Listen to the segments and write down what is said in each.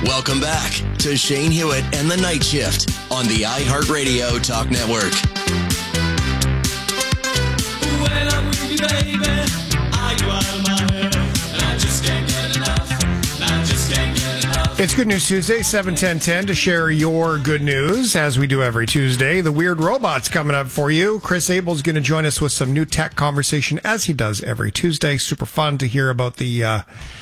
Welcome back to Shane Hewitt and the Night Shift on the iHeartRadio Talk Network. When I'm with you, baby, I go out of my head, and I just can't get enough, and I just can't get enough. It's Good News Tuesday, 7-10-10, to share your good news, as we do every Tuesday. The Weird Robot's coming up for you. Chris Abel's going to join us with some new tech conversation, as he does every Tuesday. Super fun to hear about the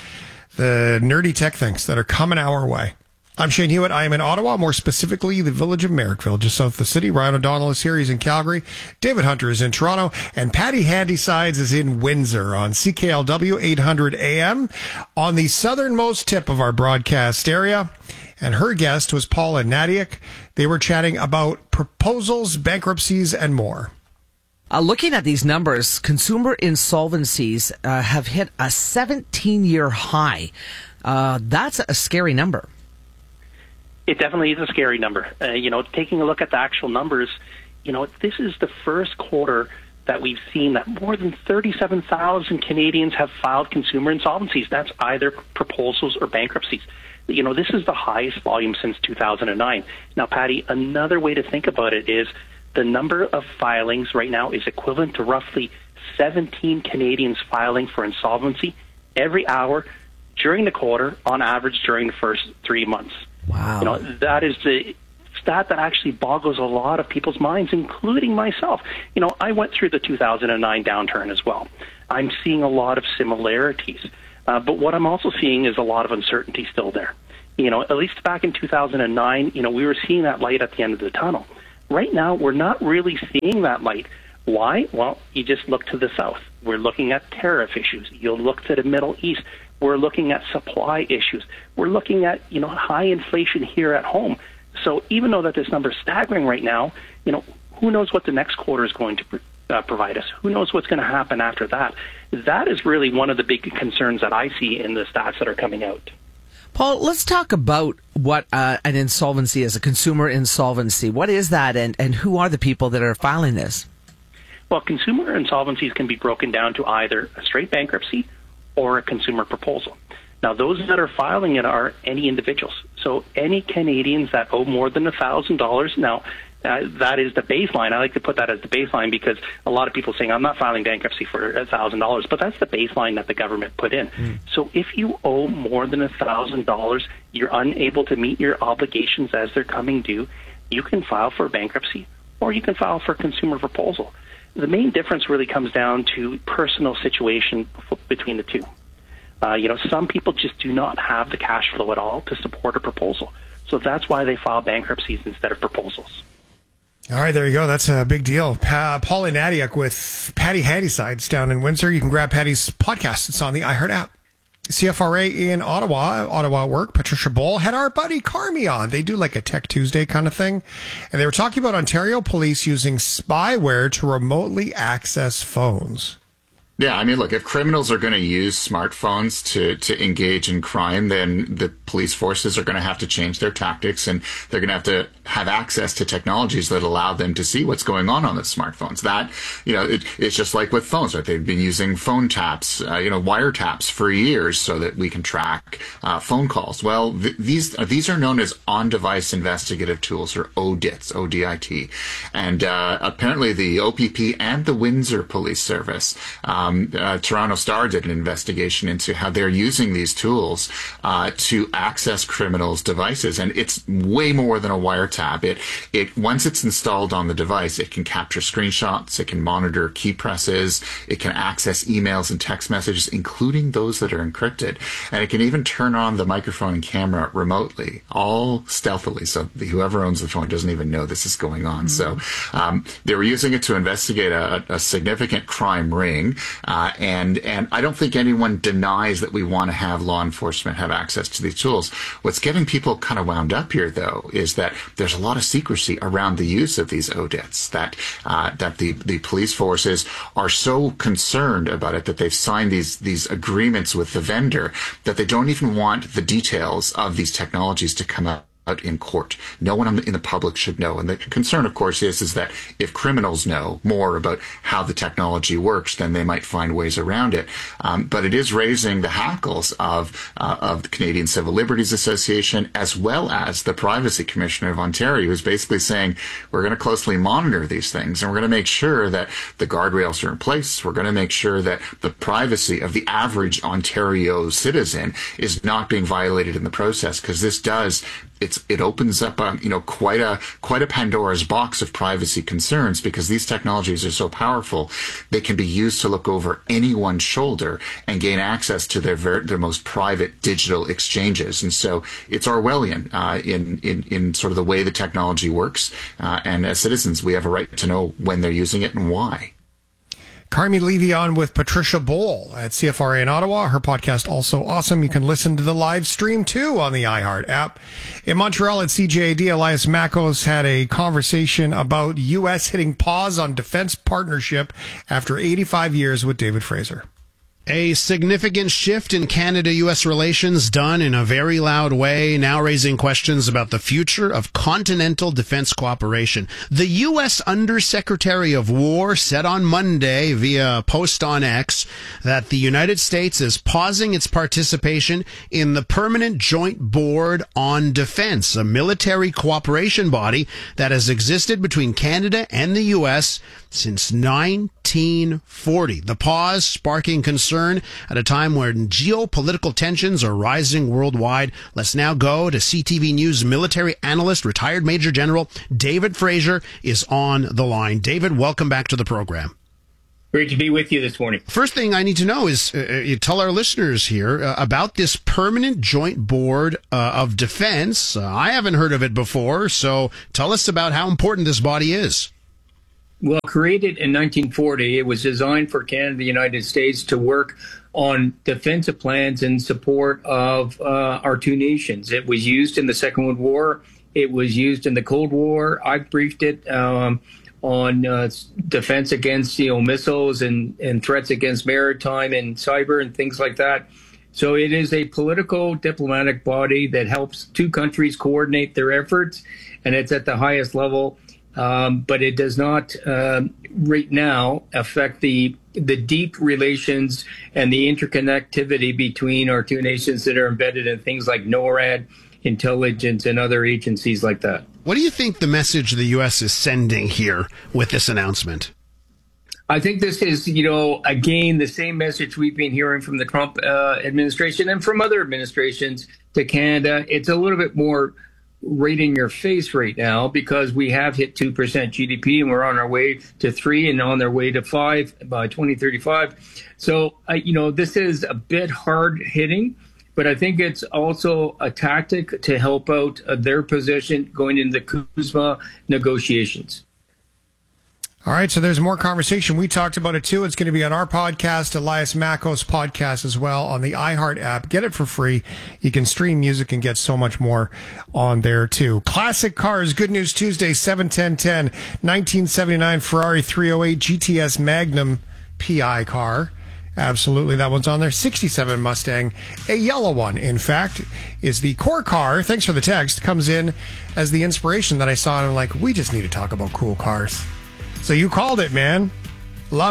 nerdy tech things that are coming our way. I'm Shane Hewitt. I am in Ottawa, more specifically the village of Merrickville, just south of the city. Ryan O'Donnell is here. He's in Calgary. David Hunter is in Toronto. And Patty Handysides is in Windsor on CKLW 800 AM on the southernmost tip of our broadcast area. And her guest was Paula Nadiak. They were chatting about proposals, bankruptcies, and more. Looking at these numbers, consumer insolvencies have hit a 17-year high. That's a scary number. It definitely is a scary number. Taking a look at the actual numbers, this is the first quarter that we've seen that more than 37,000 Canadians have filed consumer insolvencies. That's either proposals or bankruptcies. This is the highest volume since 2009. Now, Patty, another way to think about it is the number of filings right now is equivalent to roughly 17 Canadians filing for insolvency every hour during the quarter, on average during the first 3 months. Wow. That is the stat that actually boggles a lot of people's minds, including myself. I went through the 2009 downturn as well. I'm seeing a lot of similarities. But what I'm also seeing is a lot of uncertainty still there. At least back in 2009, we were seeing that light at the end of the tunnel. Right now, we're not really seeing that light. Why? Well, you just look to the south. We're looking at tariff issues. You'll look to the Middle East. We're looking at supply issues. We're looking at, high inflation here at home. So even though that this number is staggering right now, who knows what the next quarter is going to provide us? Who knows what's going to happen after that? That is really one of the big concerns that I see in the stats that are coming out. Paul, let's talk about what an insolvency is, a consumer insolvency. What is that, and who are the people that are filing this? Well, consumer insolvencies can be broken down to either a straight bankruptcy or a consumer proposal. Now, those that are filing it are any individuals. So any Canadians that owe more than $1,000. Now, that is the baseline. I like to put that as the baseline because a lot of people saying, I'm not filing bankruptcy for $1,000, but that's the baseline that the government put in. So if you owe more than $1,000, you're unable to meet your obligations as they're coming due, you can file for bankruptcy or you can file for a consumer proposal. The main difference really comes down to personal situation between the two. Some people just do not have the cash flow at all to support a proposal. So that's why they file bankruptcies instead of proposals. All right, there you go. That's a big deal. Paula Nadiak with Patty Handysides down in Windsor. You can grab Patty's podcast. It's on the iHeart app. CFRA in Ottawa work. Patricia Boll had our buddy Carmi on. They do like a Tech Tuesday kind of thing. And they were talking about Ontario police using spyware to remotely access phones. Yeah, I mean, look, if criminals are going to use smartphones to engage in crime, then the police forces are going to have to change their tactics, and they're going to have access to technologies that allow them to see what's going on the smartphones. That, it's just like with phones, right? They've been using phone taps, wiretaps for years so that we can track phone calls. Well, these are known as on-device investigative tools, or ODITs, O-D-I-T. And apparently the OPP and the Windsor Police Service, Toronto Star did an investigation into how they're using these tools to access criminals' devices, and it's way more than a wiretap. It once it's installed on the device, it can capture screenshots, it can monitor key presses, it can access emails and text messages, including those that are encrypted, and it can even turn on the microphone and camera remotely, all stealthily, so whoever owns the phone doesn't even know this is going on. So they were using it to investigate a significant crime ring. And I don't think anyone denies that we want to have law enforcement have access to these tools. What's getting people kind of wound up here, though, is that there's a lot of secrecy around the use of these ODITs, that the police forces are so concerned about it that they've signed these agreements with the vendor that they don't even want the details of these technologies to come out out in court. No one in the public should know. And the concern, of course, is that if criminals know more about how the technology works, then they might find ways around it. But it is raising the hackles of the Canadian Civil Liberties Association, as well as the Privacy Commissioner of Ontario, who's basically saying we're going to closely monitor these things, and we're going to make sure that the guardrails are in place. We're going to make sure that the privacy of the average Ontario citizen is not being violated in the process, because this it opens up quite a Pandora's box of privacy concerns, because these technologies are so powerful they can be used to look over anyone's shoulder and gain access to their most private digital exchanges. And so it's Orwellian in sort of the way the technology works, and as citizens we have a right to know when they're using it and why. Carmi Levy on with Patricia Bowl at CFRA in Ottawa. Her podcast, Also Awesome. You can listen to the live stream, too, on the iHeart app. In Montreal at CJAD, Elias Makos had a conversation about U.S. hitting pause on defense partnership after 85 years with David Fraser. A significant shift in Canada-U.S. relations done in a very loud way, now raising questions about the future of continental defense cooperation. The U.S. Undersecretary of War said on Monday via a post on X that the United States is pausing its participation in the Permanent Joint Board on Defense, a military cooperation body that has existed between Canada and the U.S. since 1940. The pause sparking concern at a time when geopolitical tensions are rising worldwide. Let's now go to CTV News military analyst, retired Major General David Fraser is on the line. David, welcome back to the program. Great to be with you this morning. First thing I need to know is you tell our listeners here about this Permanent Joint Board of Defense. I haven't heard of it before, so tell us about how important this body is. Well, created in 1940, it was designed for Canada and the United States to work on defensive plans in support of our two nations. It was used in the Second World War. It was used in the Cold War. I briefed it on defense against missiles and threats against maritime and cyber and things like that. So it is a political diplomatic body that helps two countries coordinate their efforts, and it's at the highest level. But it does not right now affect the deep relations and the interconnectivity between our two nations that are embedded in things like NORAD, intelligence, and other agencies like that. What do you think the message the U.S. is sending here with this announcement? I think this is, again, the same message we've been hearing from the Trump administration and from other administrations to Canada. It's a little bit more right in your face right now because we have hit 2% GDP and we're on our way to 3 and on their way to 5 by 2035. So, this is a bit hard hitting, but I think it's also a tactic to help out their position going into the CUSMA negotiations. All right, so there's more conversation. We talked about it, too. It's going to be on our podcast, Elias Makos podcast as well, on the iHeart app. Get it for free. You can stream music and get so much more on there, too. Classic cars, Good News Tuesday, 7/10/10, 1979 Ferrari 308 GTS Magnum PI car. Absolutely, that one's on there. 67 Mustang, a yellow one, in fact, is the core car. Thanks for the text. Comes in as the inspiration that I saw, and I'm like, we just need to talk about cool cars. So you called it, man. Love.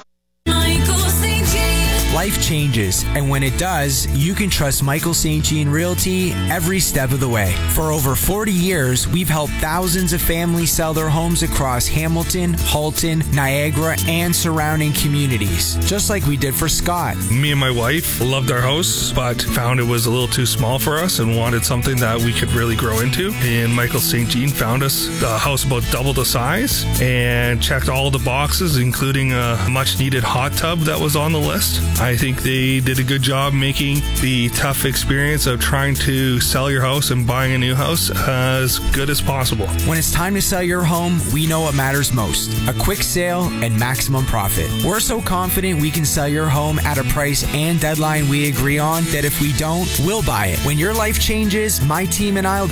Life changes, and when it does, you can trust Michael St. Jean Realty every step of the way. For over 40 years, we've helped thousands of families sell their homes across Hamilton, Halton, Niagara, and surrounding communities, just like we did for Scott. Me and my wife loved our house, but found it was a little too small for us and wanted something that we could really grow into. And Michael St. Jean found us a house about double the size and checked all the boxes, including a much-needed hot tub that was on the list. I think they did a good job making the tough experience of trying to sell your house and buying a new house as good as possible. When it's time to sell your home, we know what matters most: a quick sale and maximum profit. We're so confident we can sell your home at a price and deadline we agree on that if we don't, we'll buy it. When your life changes, my team and I will be